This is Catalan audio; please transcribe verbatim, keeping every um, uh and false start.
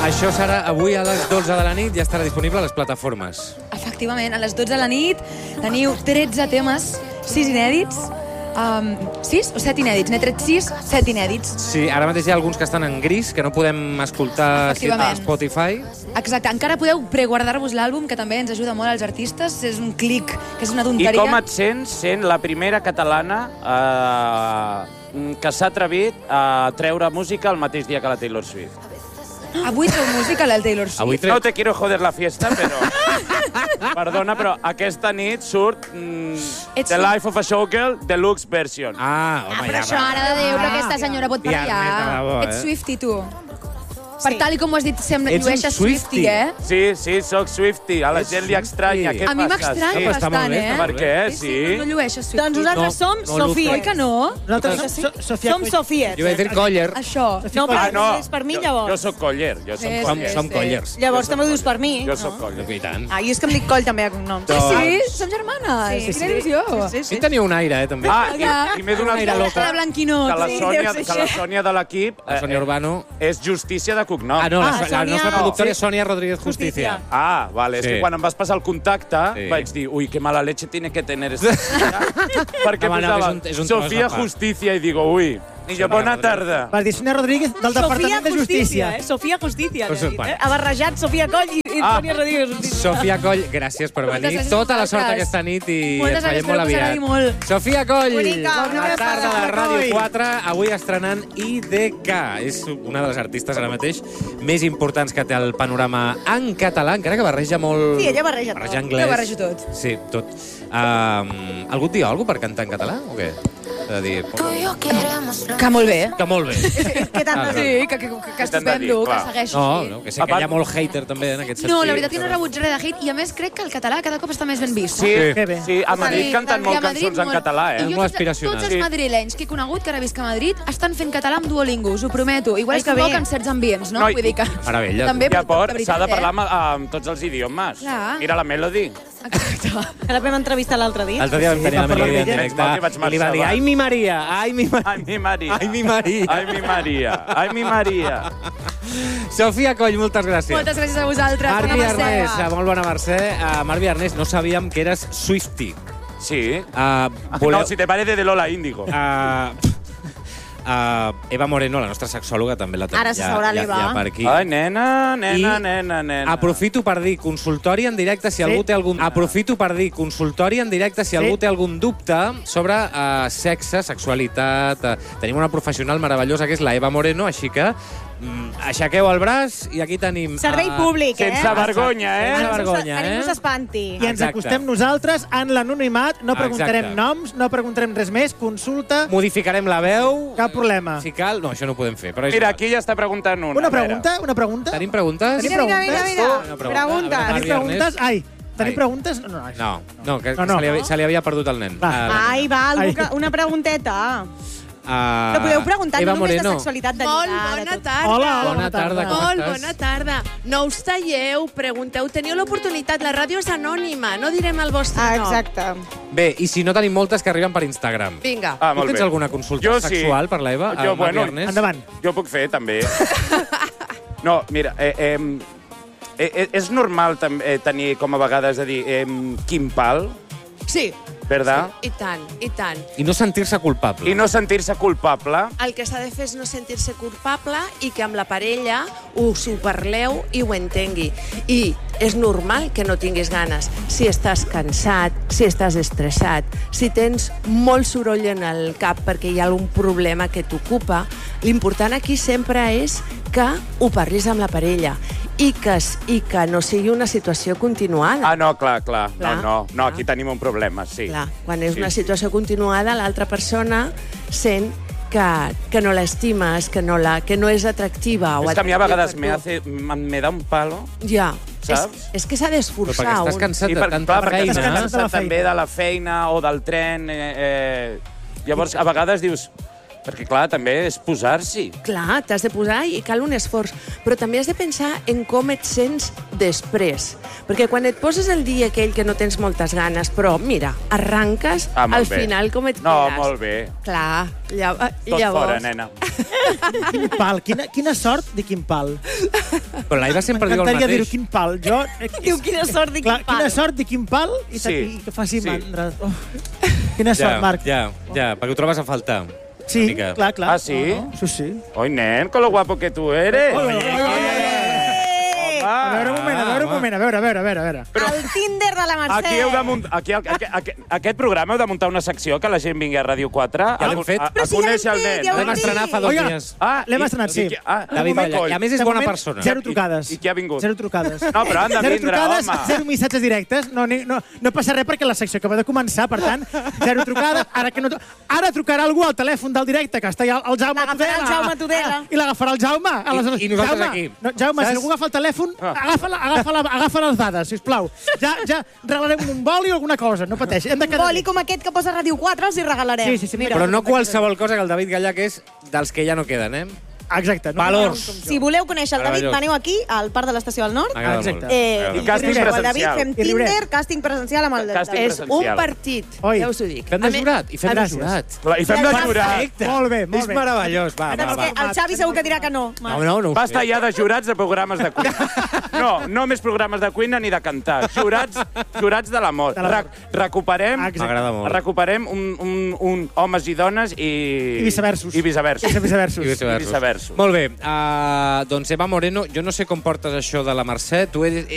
Això serà avui a les dotze de la nit, ja estarà disponible a les plataformes. Efectivament, a les dotze de la nit teniu tretze temes, sis inèdits, um, sis o set inèdits? N'he tret sis, set inèdits. Sí, ara mateix hi ha alguns que estan en gris, que no podem escoltar a Spotify. Exacte, encara podeu preguardar-vos l'àlbum, que també ens ajuda molt als artistes, és un clic, que és una tonteria. I com et sents sent la primera catalana eh, que s'ha atrevit a treure música el mateix dia que la Taylor Swift? Avui treu música la Taylor Swift. No te quiero joder la fiesta, però... Perdona, però aquesta nit surt mm, The Life of a Showgirl Deluxe Version. Ah, home, ah, però això, ara de Déu, però aquesta senyora pot per allà. Ets Swiftie, tu. Per tal com ho has dit, sembla que llueixes Swiftie, eh? Sí, sí, soc Swiftie. A la gent li estranya. Què passa? A mi m'estranya bastant, eh? Per què? Sí. No llueixes Swiftie. Doncs nosaltres som Sofia. Oi que no? Nosaltres som Sofia. Jo vaig dir Coller. Això. No, però és per mi, llavors. Jo soc Coller. Som Collers. Llavors també ho dius per mi. Jo soc Coller. I tant. Ah, i és que em dic Coll també a cognom. Sí, sí, som germanes. Quina il·lusió. Sí, teniu un aire, eh, també. Ah, i m'he donat compte que la Sònia de l'equip, la Sònia Urbano, és Justícia de cognom. Ah, no, la nostra productora és Sònia Rodríguez Justicia. Ah, vale, és que quan em vas passar el contacte vaig dir, ui, que mala leche tiene que tener esta senyora, perquè posava Sofia Justicia i digo, ui, i jo, bona tarda. Vas dir Sònia Rodríguez del Departament de Justícia. Sofia Justicia. Ha barrejat Sofia Coll i Sònia Rodríguez. Sofia Coll, gràcies per venir. Tota la sort aquesta nit i ens veiem molt aviat. Sofia Coll, bona tarda a la Ràdio quatre, avui estrenant I D K. És una de les artistes ara mateix més importants que té el panorama en català, encara que barreja molt... Sí, ella barreja tot. Barreja anglès. Jo barrejo tot. Sí, tot. Algú et diu alguna cosa per cantar en català o què? De dir... Que molt bé. Que molt bé. Que tant de dir, que, que, que estupendo, que segueixo. No, no, que sé que hi ha molt hater també en aquest sentit. No, la veritat que no he rebut res de hate i a més crec que el català cada cop està més ben vist. Sí, sí, a Madrid canten molt cançons en català, eh? És molt aspiracional. Tots els madrilenys que he conegut, que ara visc a Madrid, estan fent català amb Duolingo, us ho prometo. Igual és que poc en certs ambients, no? Vull dir que... Meravella. Llavors, s'ha de parlar amb tots els idiomes. Mira la Melody. Exacte. Que la vam entrevistar l'altre dia. L'altre dia vam tenir la Melody en directe i li va dir, ai, mi Maria, ai, mi Maria. Ai, mi Maria. Ai, mi Maria. Ai, mi Maria. Ai, mi Maria. Sofia Coll, moltes gràcies. Moltes gràcies a vosaltres. Marvi Arnés, molt bona Mercè. Marvi Arnés, no sabíem que eres Swiftie. Sí. No, si te parece de Lola Índigo. Uh, Eva Moreno, la nostra sexòloga, també la tenim. Ara se sabrà l'Eva. Ja, ja per aquí. Ai, nena, nena, nena, nena. Aprofito per dir consultori en directe si sí. algú té algun... Aprofito per dir consultori en directe si sí. algú té algun dubte sobre uh, sexe, sexualitat... Uh, tenim una professional meravellosa que és la Eva Moreno, així que mm, aixequeu el braç i aquí tenim... Servei uh, públic, eh? Sense vergonya, eh? Sense vergonya, eh? No s'espanti. I ens acostem nosaltres en l'anonimat, no preguntarem noms, no preguntarem res més, consulta... Modificarem la veu... Cap problema. Si cal, no, això no ho podem fer. Però mira, aquí ja està preguntant una. Una pregunta? Una pregunta? Tenim preguntes? Tenim mira, mira, mira, mira. Pregunta. Tenim preguntes? Ai, tenim preguntes? No, no, no, que, no, no. Se, li, se li havia perdut el nen. Va. Ai, va, una pregunteta. Uh, no podeu preguntar Eva no només Moreno. de sexualitat de Molt lligar. bona de tarda. Hola, bona tarda. Com Molt estàs? bona tarda. No us talleu, pregunteu. Teniu l'oportunitat, la ràdio és anònima, no direm el vostre ah, nom. exacte. Bé, i si no tenim moltes que arriben per Instagram. Vinga. Ah, tu tens bé. alguna consulta jo sexual sí. per l'Eva? Jo, bueno, endavant. Jo puc fer, també. No, mira, eh, eh, eh, és normal també tenir, com a vegades, de dir, eh, quin pal? Sí. Verdad? Sí, i tant, i tant. I no sentir-se culpable. I no sentir-se culpable. El que s'ha de fer és no sentir-se culpable i que amb la parella us ho parleu i ho entengui. I és normal que no tinguis ganes. Si estàs cansat, si estàs estressat, si tens molt soroll en el cap perquè hi ha algun problema que t'ocupa, l'important aquí sempre és que ho parlis amb la parella i que, i que no sigui una situació continuada. Ah, no, clar, clar. clar no, no, no, aquí tenim un problema, sí. Clar, quan és sí, una sí. situació continuada, l'altra persona sent que, que no l'estimes, que, no la, que no és atractiva. És o que a mi a vegades me, tu. hace, me da un palo. Ja, saps? És, és que s'ha d'esforçar. Però perquè estàs cansat sí, de per, tanta clar, feina. Estàs cansat també de la feina o del tren. Eh, eh, llavors, a vegades dius... Perquè, clar, també és posar-s'hi. Clar, t'has de posar i cal un esforç. Però també has de pensar en com et sents després. Perquè quan et poses el dia aquell que no tens moltes ganes, però, mira, arranques, ah, al bé. final com et no, quedes. No, molt bé. Clar, lla Tot llavors... fora, nena. Quin pal, quina, quina sort de quin pal. Però l'Aida sempre diu el mateix. M'encantaria dir-ho, quin pal. Jo... Diu, quina sort de quin Clar, pal. Quina sort de quin pal i, Sí. i que faci Sí. mandra. Oh. Quina sort, Ja, Marc. ja, ja, perquè ho trobes a faltar. Sí, una mica. clar, clar. Ah, sí? Oh, no. Sí, sí. Oi, nen, con lo guapo que tu eres. Oi, oi, oi, oi. A veure, un moment, a veure, un moment, a veure, a veure, a veure. A veure. Però... El Tinder de la Mercè. Aquí heu de muntar, aquí, aquí, aquí, aquest programa heu de muntar una secció que la gent vingui a Ràdio quatre Ja l'hem a, fet. a, a Però si ja conèixer l'hem el fet, nen. ja ho L'hem hem estrenat fa dos Oiga. dies. Ah, L'hem i- estrenat, sí. i qui- Ah, David home, Valla. coll. I a més és De bona moment, persona. Zero trucades. I qui ha vingut? Zero trucades. No, però han de Zero vindre, trucades, home. zero missatges directes. No, ni, no, no passa res perquè la secció acaba de començar, per tant, zero trucades. Ara, que no, ara trucarà algú al telèfon del directe, que està allà el Jaume L'agafarà el Jaume Tudela. I l'agafarà el Jaume. Aleshores, I- i nosaltres Jaume, aquí. No, Jaume, Saps? si algú agafa el telèfon, Ah. agafa, la, agafa, la, agafa les dades, sisplau. Ja, ja regalarem un boli o alguna cosa, no pateixi. Hem de Un quedar boli bé. com aquest que posa Ràdio quatre els hi regalarem. Sí, sí, sí, mira. Però no qualsevol cosa, que el David Gallà, que és dels que ja no queden, eh? Exacte. No Valors. Si voleu conèixer el David, Meravellós. veneu aquí, al Parc de l'Estació del Nord. M'agrada Exacte. molt. Eh, I càsting i el David presencial. fem I riurem. Tinder, càsting presencial amb el Càsting David. És un presencial. partit, Oi. ja us ho dic. Fem de A mi- jurat, i fem de Gràcies. jurat. Clar, I fem de jurat. Perfecte. Molt bé, molt És bé. meravellós. Va, Ara, va, va. perquè el Xavi segur que dirà que no. No, no, no ho Basta sé. ja de jurats de programes de cuina. No, no més programes de cuina ni de cantar. Jurats, jurats de l'amor. De l'amor. Re recuperem, Exacte. M'agrada molt. recuperem un, un, un homes i dones i... I viceversos. I viceversos. I viceversos. I viceversos. I viceversos. Molt bé, uh, doncs Eva Moreno, jo no sé com portes això de la Mercè. Tu eres,